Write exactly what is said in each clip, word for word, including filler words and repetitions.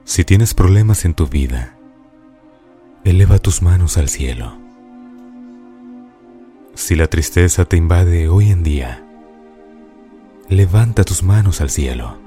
Si tienes problemas en tu vida, eleva tus manos al cielo. Si la tristeza te invade hoy en día, levanta tus manos al cielo.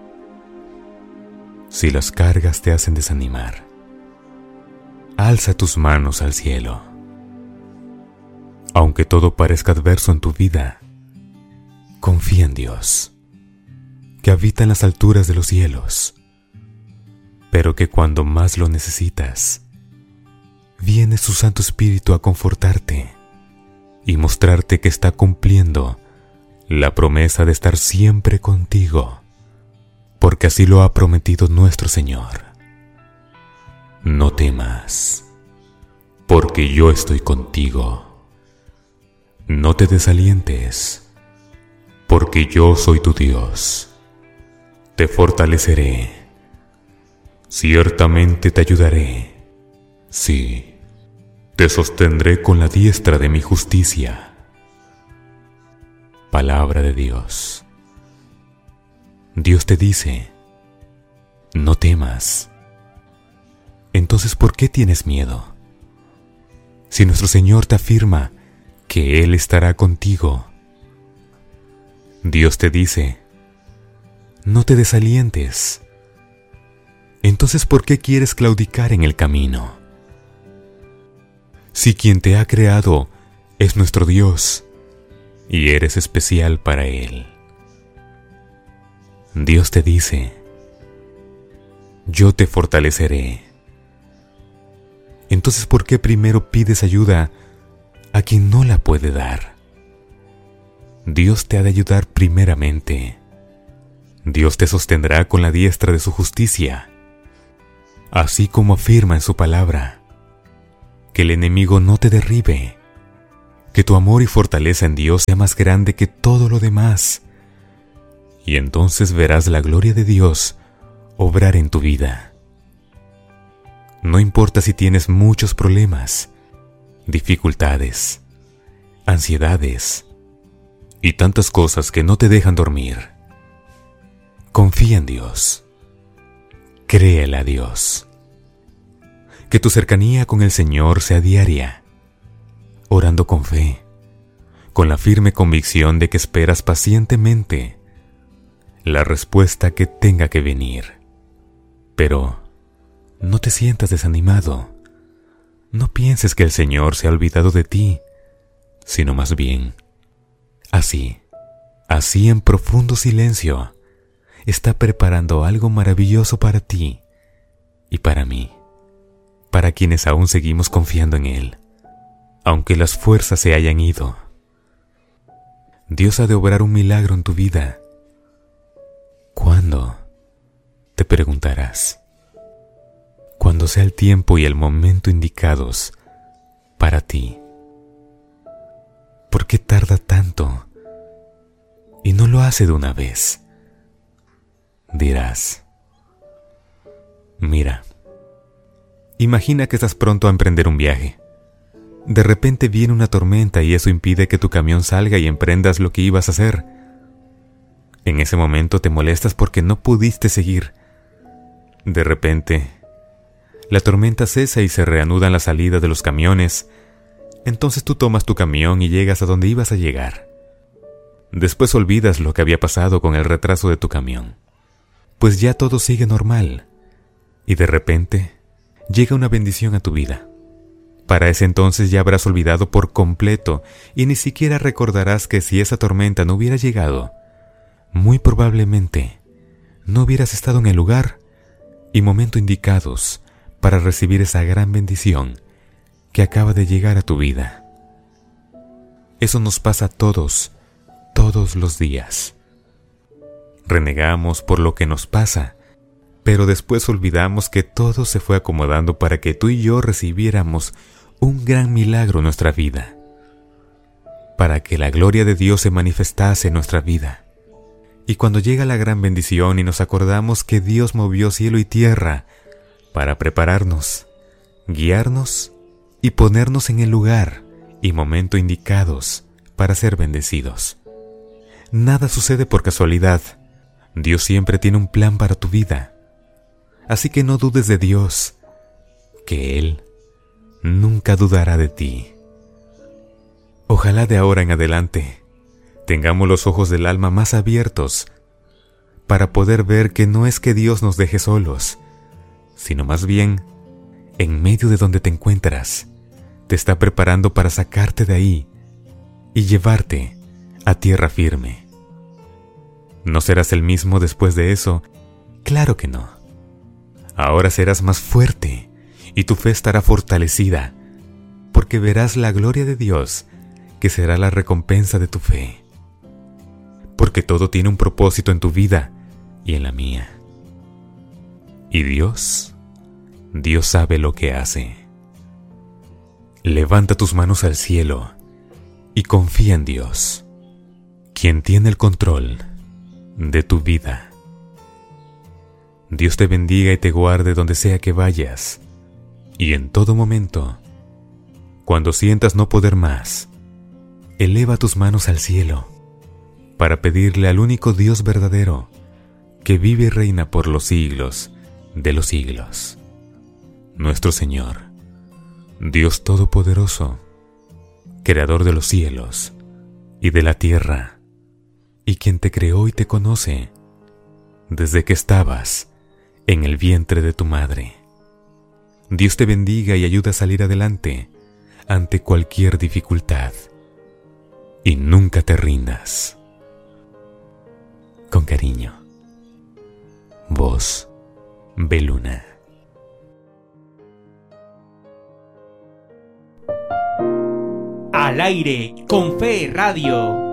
Si las cargas te hacen desanimar, alza tus manos al cielo. Aunque todo parezca adverso en tu vida, confía en Dios, que habita en las alturas de los cielos, pero que cuando más lo necesitas, viene su Santo Espíritu a confortarte y mostrarte que está cumpliendo la promesa de estar siempre contigo, porque así lo ha prometido nuestro Señor. No temas, porque yo estoy contigo. No te desalientes, porque yo soy tu Dios. Te fortaleceré. Ciertamente te ayudaré. Sí, te sostendré con la diestra de mi justicia. Palabra de Dios. Dios te dice, no temas. Entonces, ¿por qué tienes miedo? Si nuestro Señor te afirma que Él estará contigo. Dios te dice, no te desalientes. Entonces, ¿por qué quieres claudicar en el camino? Si quien te ha creado es nuestro Dios y eres especial para Él. Dios te dice, yo te fortaleceré. Entonces, ¿por qué primero pides ayuda a quien no la puede dar? Dios te ha de ayudar primeramente. Dios te sostendrá con la diestra de su justicia, así como afirma en su palabra, que el enemigo no te derribe, que tu amor y fortaleza en Dios sea más grande que todo lo demás, y entonces verás la gloria de Dios obrar en tu vida. No importa si tienes muchos problemas, dificultades, ansiedades y tantas cosas que no te dejan dormir. Confía en Dios. Créele a Dios. Que tu cercanía con el Señor sea diaria, orando con fe, con la firme convicción de que esperas pacientemente la respuesta que tenga que venir. Pero no te sientas desanimado. No pienses que el Señor se ha olvidado de ti, sino más bien, así, así en profundo silencio, está preparando algo maravilloso para ti y para mí, para quienes aún seguimos confiando en Él, aunque las fuerzas se hayan ido. Dios ha de obrar un milagro en tu vida. ¿Cuándo? Te preguntarás. Cuando sea el tiempo y el momento indicados para ti. ¿Por qué tarda tanto? Y no lo hace de una vez. Dirás, mira, imagina que estás pronto a emprender un viaje. De repente viene una tormenta y eso impide que tu camión salga y emprendas lo que ibas a hacer. En ese momento te molestas porque no pudiste seguir. De repente, la tormenta cesa y se reanudan las salidas de los camiones. Entonces tú tomas tu camión y llegas a donde ibas a llegar. Después olvidas lo que había pasado con el retraso de tu camión, pues ya todo sigue normal. Y de repente, llega una bendición a tu vida. Para ese entonces ya habrás olvidado por completo y ni siquiera recordarás que si esa tormenta no hubiera llegado, muy probablemente no hubieras estado en el lugar y momento indicados para recibir esa gran bendición que acaba de llegar a tu vida. Eso nos pasa a todos, todos los días. Renegamos por lo que nos pasa, pero después olvidamos que todo se fue acomodando para que tú y yo recibiéramos un gran milagro en nuestra vida, para que la gloria de Dios se manifestase en nuestra vida. Y cuando llega la gran bendición y nos acordamos que Dios movió cielo y tierra para prepararnos, guiarnos y ponernos en el lugar y momento indicados para ser bendecidos. Nada sucede por casualidad. Dios siempre tiene un plan para tu vida. Así que no dudes de Dios, que Él nunca dudará de ti. Ojalá de ahora en adelante tengamos los ojos del alma más abiertos para poder ver que no es que Dios nos deje solos, sino más bien, en medio de donde te encuentras, te está preparando para sacarte de ahí y llevarte a tierra firme. ¿No serás el mismo después de eso? Claro que no. Ahora serás más fuerte y tu fe estará fortalecida, porque verás la gloria de Dios, que será la recompensa de tu fe. Porque todo tiene un propósito en tu vida y en la mía. Y Dios, Dios sabe lo que hace. Levanta tus manos al cielo y confía en Dios, quien tiene el control de tu vida. Dios te bendiga y te guarde donde sea que vayas, y en todo momento, cuando sientas no poder más, eleva tus manos al cielo para pedirle al único Dios verdadero que vive y reina por los siglos de los siglos, nuestro Señor, Dios Todopoderoso, Creador de los cielos y de la tierra, y quien te creó y te conoce desde que estabas en el vientre de tu madre. Dios te bendiga y ayuda a salir adelante ante cualquier dificultad, y nunca te rindas. Con cariño, Voz Beluna. Al aire con Fe Radio.